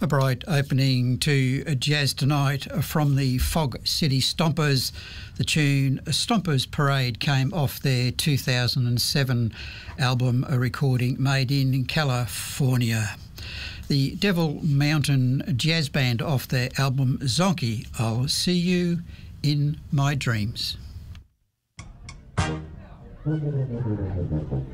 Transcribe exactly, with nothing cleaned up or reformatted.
A bright opening to a Jazz Tonight from the Fog City Stompers. The tune Stompers Parade came off their two thousand seven album, a recording made in California. The Devil Mountain Jazz Band off their album Zonky, I'll See You in My Dreams.